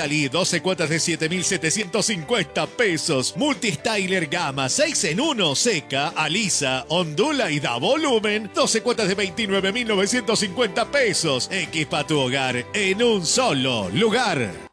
Natalie, 12 cuotas de 7.750 pesos. Multistyler Gama, 6 en 1, seca, alisa, ondula y da volumen, 12 cuotas de 29.950 pesos. Equipa tu hogar en un solo lugar.